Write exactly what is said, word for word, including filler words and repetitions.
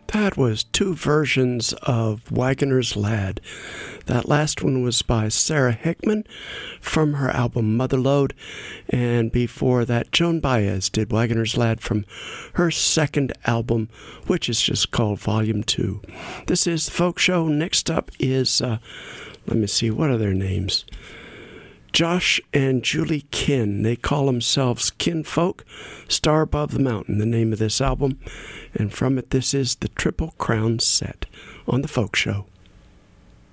That was two versions of Wagoner's Lad. That last one was by Sarah Hickman from her album Motherlode, and before that Joan Baez did Wagoner's Lad from her second album, which is just called Volume two. This is The Folk Show. Next up is, uh, let me see, what are their names? Josh and Julie Kin. They call themselves Kinfolk. Star Above the Mountain, the name of this album. And from it, this is the Triple Crown set on The Folk Show.